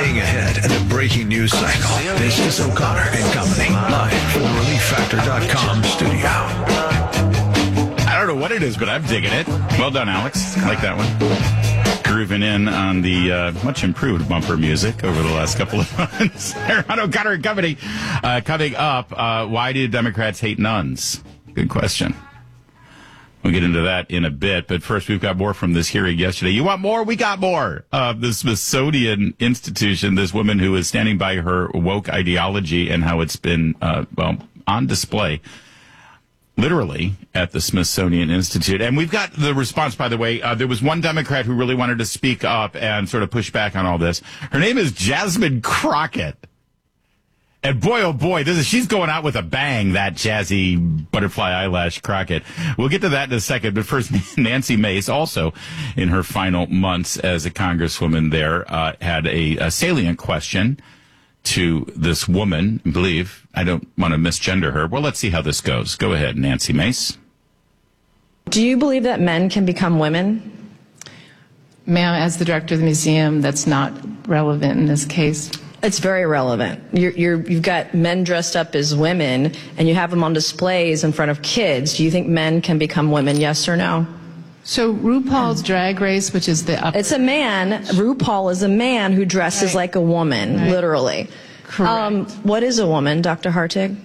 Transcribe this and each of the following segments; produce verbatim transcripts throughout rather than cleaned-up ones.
Staying ahead of the breaking news cycle. This is O'Connor and Company, live from the relief factor dot com studio. I don't know what it is, but I'm digging it. Well done, Alex. I like that one. Grooving in on the uh, much improved bumper music over the last couple of months. Here on O'Connor and Company. Uh, coming up, uh, why do Democrats hate nuns? Good question. We'll get into that in a bit, but first we've got more from this hearing yesterday. You want more? We got more. Uh, the Smithsonian Institution, this woman who is standing by her woke ideology and how it's been, uh, well, on display, literally, at the Smithsonian Institute. And we've got the response, by the way. Uh, there was one Democrat who really wanted to speak up and sort of push back on all this. Her name is Jasmine Crockett. And boy, oh boy, this is, she's going out with a bang, that jazzy butterfly eyelash Crockett. We'll get to that in a second. But first, Nancy Mace, also in her final months as a congresswoman there, uh, had a, a salient question to this woman, I believe. I don't want to misgender her. Well, let's see how this goes. Go ahead, Nancy Mace. Do you believe that men can become women? Ma'am, as the director of the museum, that's not relevant in this case. It's very relevant. You're, you're, you've got men dressed up as women, and you have them on displays in front of kids. Do you think men can become women, yes or no? So RuPaul's Drag Race, which is the upper... It's a man. RuPaul is a man who dresses right. like a woman, right. literally. Correct. Um, what is a woman, Doctor Hartig?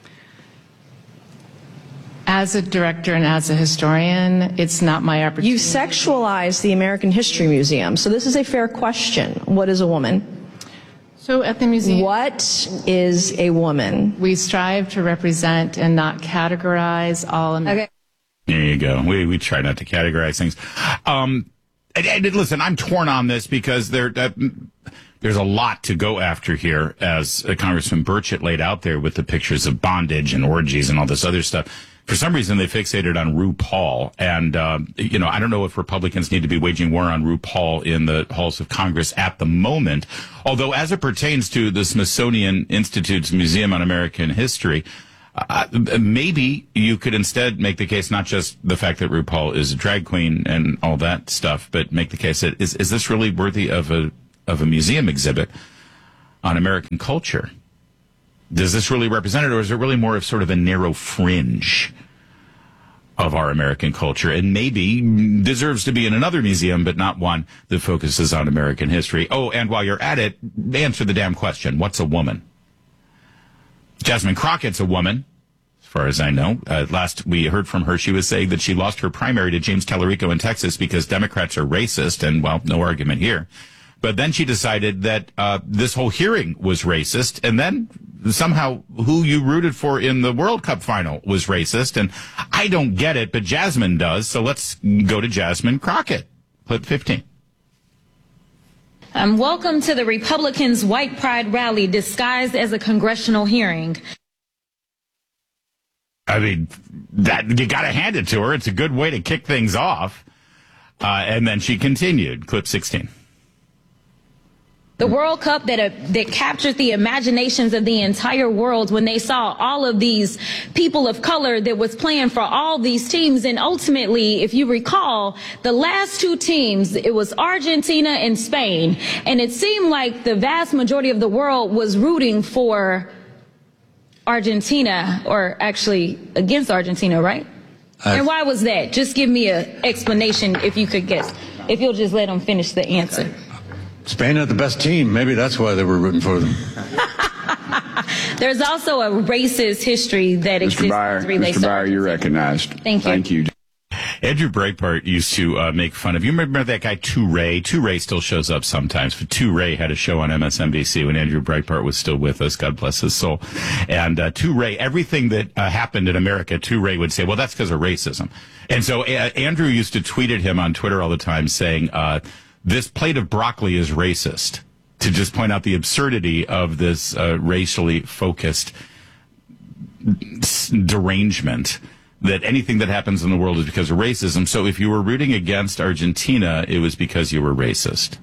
As a director and as a historian, it's not my opportunity. You sexualize the American History Museum, so this is a fair question. What is a woman? So at the museum... What is a woman? We strive to represent and not categorize all... Okay. There you go. We we try not to categorize things. Um, and, and listen, I'm torn on this because there uh, there's a lot to go after here, as uh, Congressman Burchett laid out there with the pictures of bondage and orgies and all this other stuff. For some reason, they fixated on RuPaul. And, uh, you know, I don't know if Republicans need to be waging war on RuPaul in the halls of Congress at the moment. Although, as it pertains to the Smithsonian Institute's Museum on American History, uh, maybe you could instead make the case not just the fact that RuPaul is a drag queen and all that stuff, but make the case that is, is this really worthy of a of a museum exhibit on American culture? Does this really represent it, or is it really more of sort of a narrow fringe of our American culture, and maybe deserves to be in another museum, but not one that focuses on American history? Oh, and while you're at it, answer the damn question. What's a woman? Jasmine Crockett's a woman, as far as I know. Uh, last we heard from her, she was saying that she lost her primary to James Tallarico in Texas because Democrats are racist, and, well, no argument here. But then she decided that uh, this whole hearing was racist, and then somehow who you rooted for in the World Cup final was racist. And I don't get it, but Jasmine does. So let's go to Jasmine Crockett. Clip fifteen. Um, welcome to the Republicans' White Pride rally disguised as a congressional hearing. I mean, that you got to hand it to her. It's a good way to kick things off. Uh, and then she continued. Clip sixteen. The World Cup that uh, that captured the imaginations of the entire world when they saw all of these people of color that was playing for all these teams. And ultimately, if you recall, the last two teams, it was Argentina and Spain. And it seemed like the vast majority of the world was rooting for Argentina, or actually against Argentina, right? I've... And why was that? Just give me an explanation if you could guess, if you'll just let them finish the answer. Spain had the best team. Maybe that's why they were rooting for them. There's also a racist history that exists. Mister Byer, Mister Byer, you're recognized. Thank you. Thank you. Andrew Breitbart used to uh, make fun of, you remember that guy Touré? Touré still shows up sometimes, but Touré had a show on M S N B C when Andrew Breitbart was still with us, God bless his soul. And uh, Touré, everything that uh, happened in America, Touré would say, well, that's because of racism. And so uh, Andrew used to tweet at him on Twitter all the time saying, uh, this plate of broccoli is racist, to just point out the absurdity of this uh, racially focused derangement, that anything that happens in the world is because of racism. So if you were rooting against Argentina, it was because you were racist.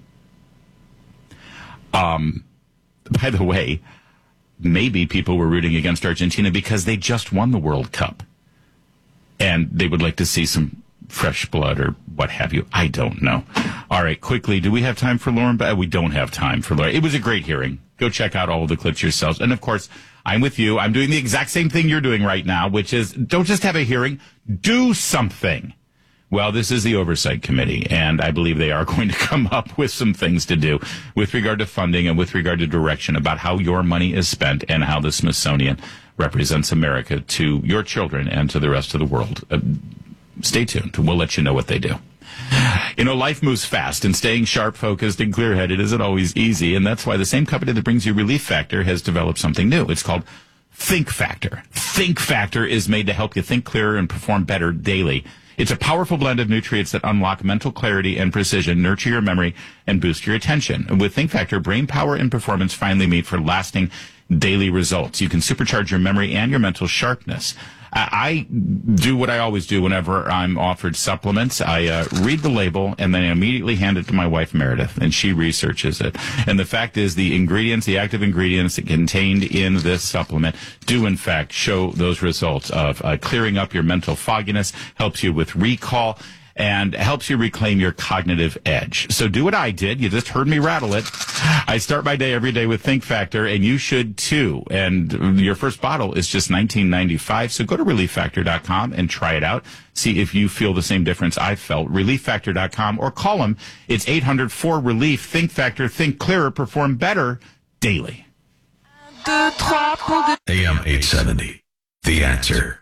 Um, by the way, maybe people were rooting against Argentina because they just won the World Cup, and they would like to see some fresh blood or what have you. I don't know. All right, quickly, do we have time for Lauren? But we don't have time for Lauren. It was a great hearing. Go check out all of the clips yourselves. And, of course, I'm with you. I'm doing the exact same thing you're doing right now, which is don't just have a hearing. Do something. Well, this is the Oversight Committee, and I believe they are going to come up with some things to do with regard to funding and with regard to direction about how your money is spent and how the Smithsonian represents America to your children and to the rest of the world. Uh, stay tuned. We'll let you know what they do. You know, life moves fast, and staying sharp, focused, and clear-headed isn't always easy, and that's why the same company that brings you Relief Factor has developed something new. It's called Think Factor. Think Factor is made to help you think clearer and perform better daily. It's a powerful blend of nutrients that unlock mental clarity and precision, nurture your memory, and boost your attention. And with Think Factor, brain power and performance finally meet for lasting daily results. You can supercharge your memory and your mental sharpness. I do what I always do whenever I'm offered supplements. I uh, read the label and then I immediately hand it to my wife, Meredith, and she researches it. And the fact is the ingredients, the active ingredients contained in this supplement do, in fact, show those results of uh, clearing up your mental fogginess, helps you with recall, and helps you reclaim your cognitive edge. So do what I did. You just heard me rattle it. I start my day every day with Think Factor, and you should too. And your first bottle is just nineteen ninety-five. So go to relief factor dot com and try it out. See if you feel the same difference I felt. relief factor dot com or call them. It's eight hundred four relief. Think Factor. Think clearer. Perform better daily. A M eight seventy. The Answer.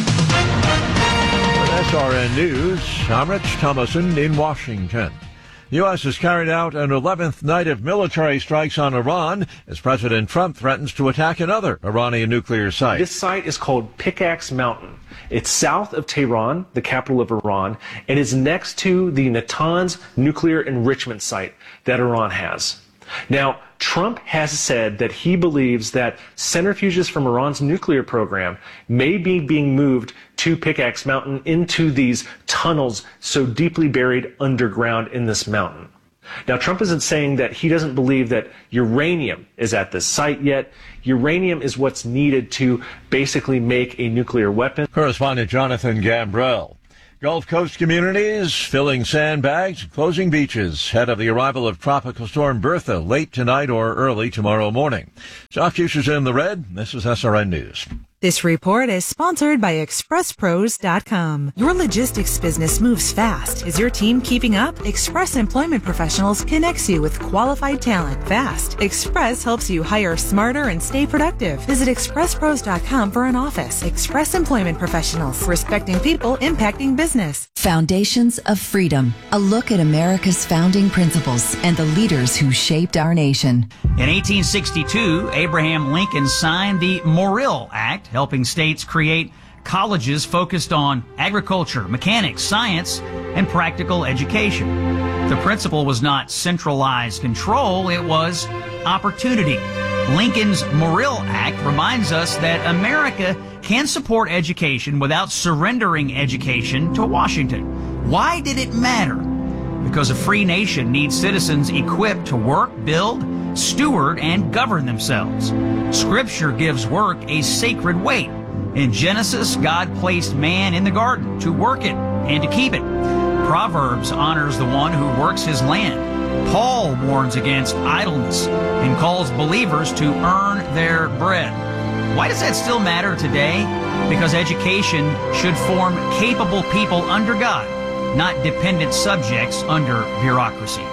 S R N News, I'm Rich Thomason in Washington. The U S has carried out an eleventh night of military strikes on Iran as President Trump threatens to attack another Iranian nuclear site. This site is called Pickaxe Mountain. It's south of Tehran, the capital of Iran, and is next to the Natanz nuclear enrichment site that Iran has. Now, Trump has said that he believes that centrifuges from Iran's nuclear program may be being moved to Pickaxe Mountain into these tunnels so deeply buried underground in this mountain. Now, Trump isn't saying that he doesn't believe that uranium is at this site yet. Uranium is what's needed to basically make a nuclear weapon. Correspondent Jonathan Gambrell. Gulf Coast communities filling sandbags, closing beaches ahead of the arrival of Tropical Storm Bertha late tonight or early tomorrow morning. Stock futures in the red. This is S R N News. This report is sponsored by express pros dot com. Your logistics business moves fast. Is your team keeping up? Express Employment Professionals connects you with qualified talent fast. Express helps you hire smarter and stay productive. Visit express pros dot com for an office. Express Employment Professionals, respecting people, impacting business. Foundations of Freedom, a look at America's founding principles and the leaders who shaped our nation. In eighteen sixty-two, Abraham Lincoln signed the Morrill Act, helping states create colleges focused on agriculture, mechanics, science, and practical education. The principle was not centralized control, it was opportunity. Lincoln's Morrill Act reminds us that America can support education without surrendering education to Washington. Why did it matter? Because a free nation needs citizens equipped to work, build, steward, and govern themselves. Scripture gives work a sacred weight. In Genesis, God placed man in the garden to work it and to keep it. Proverbs honors the one who works his land. Paul warns against idleness and calls believers to earn their bread. Why does that still matter today? Because education should form capable people under God, not dependent subjects under bureaucracy.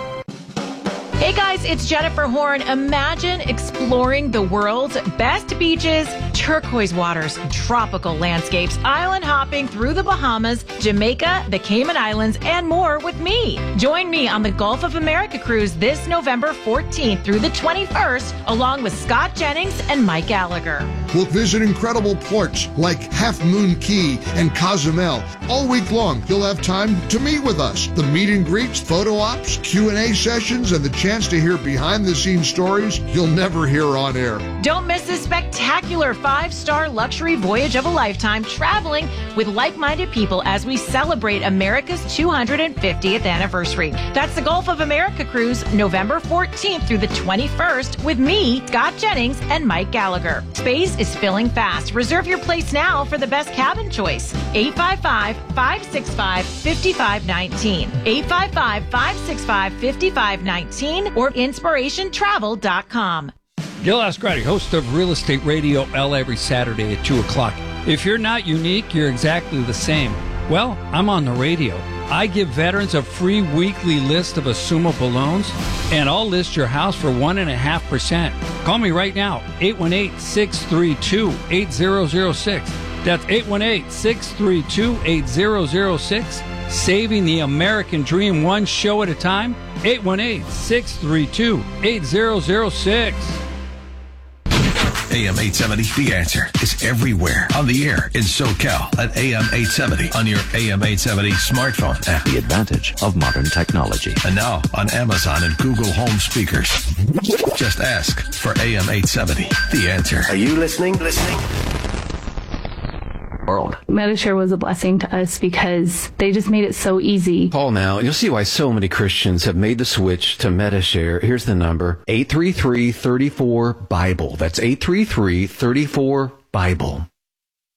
Hey guys, it's Jennifer Horn. Imagine exploring the world's best beaches, turquoise waters, tropical landscapes, island hopping through the Bahamas, Jamaica, the Cayman Islands, and more with me. Join me on the Gulf of America cruise this November fourteenth through the twenty-first, along with Scott Jennings and Mike Gallagher. We'll visit incredible ports like Half Moon Key and Cozumel. All week long, you'll have time to meet with us. The meet and greets, photo ops, Q and A sessions, and the chance to hear behind-the-scenes stories you'll never hear on air. Don't miss this spectacular five-star luxury voyage of a lifetime, traveling with like-minded people as we celebrate America's two hundred fiftieth anniversary. That's the Gulf of America cruise, November fourteenth through the twenty-first, with me, Scott Jennings, and Mike Gallagher. Space, is filling fast. Reserve your place now for the best cabin choice. eight five five, five six five, five five one nine. eight five five, five six five, five five one nine or inspiration travel dot com. Gil Ascarati, host of Real Estate Radio L every Saturday at two o'clock. If you're not unique, you're exactly the same. Well, I'm on the radio. I give veterans a free weekly list of assumable loans, and I'll list your house for one point five percent. Call me right now, eight one eight, six three two, eight zero zero six. That's eight one eight, six three two, eight zero zero six. Saving the American dream one show at a time, eight one eight, six three two, eight zero zero six. A M eight seventy, The Answer, is everywhere on the air in SoCal at A M eight seventy on your A M eight seventy smartphone app. The advantage of modern technology. And now on Amazon and Google Home speakers. Just ask for A M eight seventy, The Answer. Are you listening? Listening? World. Medishare was a blessing to us because they just made it so easy. Call now, and you'll see why so many Christians have made the switch to Medishare. Here's the number, eight three three, three four, Bible. That's eight three three, three four, Bible.